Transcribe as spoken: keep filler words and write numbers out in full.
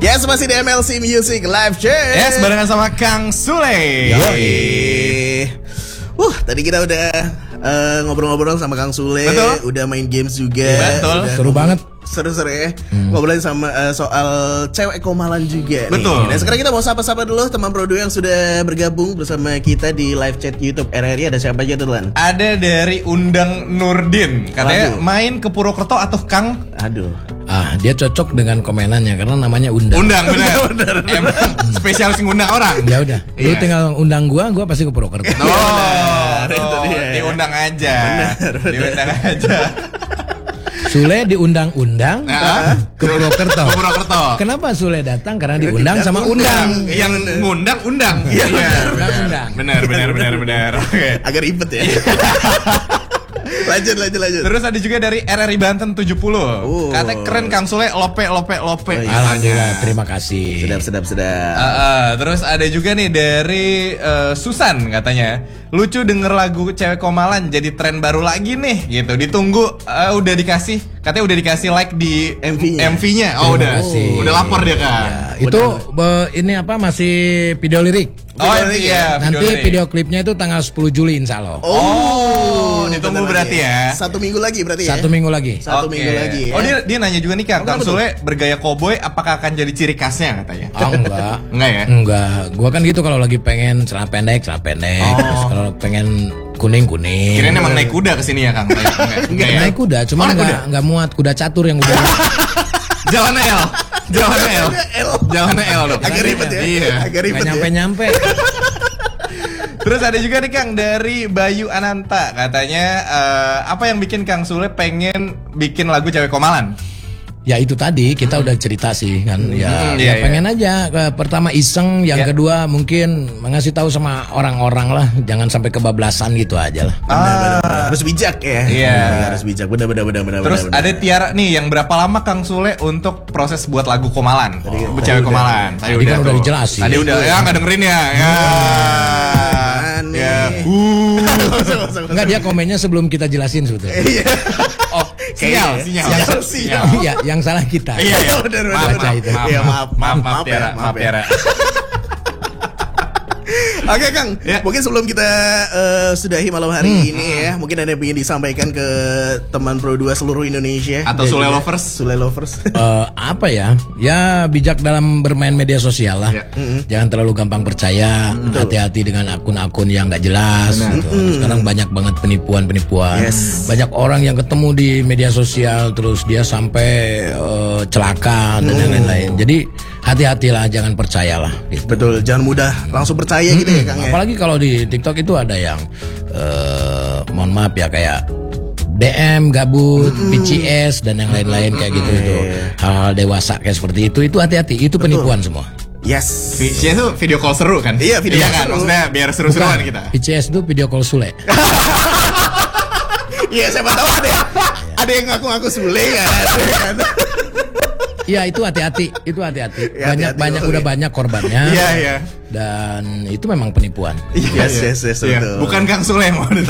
Yes, masih di M L C Music Live Chat. Yes, barengan sama Kang Sule. Yoi. Uh, tadi kita udah uh, ngobrol-ngobrol sama Kang Sule. Betul. Udah main games juga. Betul. Udah Seru banget. Seru-seru ya. Hmm. Ngobrolin sama uh, soal cewek komalan juga. Betul. Nih. Nah, sekarang kita mau sapa-sapa dulu teman Produ yang sudah bergabung bersama kita di live chat YouTube R R I. Ada siapa aja tuh, Lan? Ada dari Undang Nurdin. Katanya Waduh. main ke Purwokerto atau Kang? Aduh. Ah, dia cocok dengan komenannya karena namanya undang. Undang, benar. Emang spesialis ngundang orang. Ya udah, lu Iya. tinggal undang gua, gua pasti ke Purwokerto. Oh, Benar, itu tuh, dia. diundang aja. Benar, benar. Diundang aja. Sule diundang-undang Nah, ke Purwokerto. ke Purwokerto. Kenapa Sule datang? Karena diundang sama undang. Yang ngundang undang. Iya, Undang-undang. benar, benar, benar, benar. Oke. Agak ribet ya. Lanjut, lanjut, lanjut. Terus ada juga dari R R I Banten tujuh puluh. Oh. Katanya keren Kang Sule, lope, lope, lope. Oh, iya. Alhamdulillah, terima kasih. Sedap, sedap, sedap. Uh, uh, terus ada juga nih dari uh, Susan katanya, lucu denger lagu cewek komalan jadi tren baru lagi nih gitu. Ditunggu uh, udah dikasih, katanya udah dikasih like di M V-nya. M V-nya. Oh, Terima udah. kasih. Udah lapor dia kan. Ya, itu be- ini apa masih video lirik. Oh iya, Nanti lirik. video klipnya itu tanggal sepuluh Juli insya Allah. Oh, ditunggu bentar berarti lagi. ya. Satu minggu lagi berarti ya. Satu minggu lagi. Satu Oke. minggu lagi ya. Oh dia dia nanya juga nih Kang, Kang Kenapa tuh? Sule bergaya koboi apakah akan jadi ciri khasnya katanya? Oh enggak. Enggak ya? Enggak. Gua kan gitu kalau lagi pengen celana pendek, celana pendek. Oh. Terus kalau pengen kuning kuning. Kirain emang naik kuda kesini ya Kang? Enggak, enggak ya? Naik kuda, cuma Oh, naik enggak enggak muat kuda catur yang udah. Jalan L. Jalan L. Jalan L dong. Agak ribet ya. Iya. Agak ribet Enggak ya. nyampe-nyampe. Terus ada juga nih Kang dari Bayu Ananta katanya eh, apa yang bikin Kang Sule pengen bikin lagu cewek komalan? Ya itu tadi kita udah cerita sih kan ya, Hmm, ya iya, pengen aja ke, pertama iseng, yang Ya. kedua mungkin mengasih tahu sama orang-orang lah, jangan sampai kebablasan gitu aja lah. Benar, benar, benar. Harus bijak ya. Iya. Benar, harus bijak. Benar, benar, benar, benar. Terus benar, ada benar. Tiara nih yang berapa lama Kang Sule untuk proses buat lagu komalan? Oh, cewek udah. komalan. Tadi kan udah tuh. dijelasin. Tadi udah ya nggak dengerin ya. Ya. Mana Ya. nih? Uh. Enggak, dia komennya sebelum kita jelasin sebetulnya. Iya. Oh, sinyal, sinyal. Sinyal, sinyal. Iya, yang salah kita. Iya, iya. Benar, benar, Maaf, benar. maaf, itu. maaf, Iya, maaf, maaf, maaf, maaf ya, Tiara, maaf maaf, ya. Tiara. Oke Kang, Ya. mungkin sebelum kita eh, sudahi malam hari ini ya, mungkin ada yang ingin disampaikan ke teman Pro dua seluruh Indonesia Atau dan Sule juga lovers. Sule lovers. Eh, apa ya? Ya bijak dalam bermain media sosial lah. Ya. Jangan terlalu gampang percaya. Hati-hati dengan akun-akun yang nggak jelas. Gitu. Sekarang banyak banget penipuan-penipuan. Yes. Banyak orang yang ketemu di media sosial terus dia sampai eh, celaka dan yang lain-lain. Jadi hati-hatilah, jangan percayalah. Gitu. Betul, jangan mudah langsung percaya gitu ya Kang ya. Apalagi kalau di TikTok itu ada yang eh, mohon maaf ya kayak D M gabut, P C S dan yang lain-lain kayak gitu itu. Hal-hal dewasa kayak seperti itu itu hati-hati, itu penipuan semua. Yes. Visualnya tuh video call seru kan? Iya, video iya call kan? seru. Maksudnya biar seru-seruan kita. P C S itu video call Sule. Iya, siapa tahu ada ada yang ngaku-ngaku Sule kan. Iya, itu hati-hati, itu hati-hati. Ya, Banyak hati-hati, banyak oke. udah banyak korbannya. Iya, iya. Dan itu memang penipuan. Yes, yes, yes, Iya. betul. Bukan Kang Sule yang mau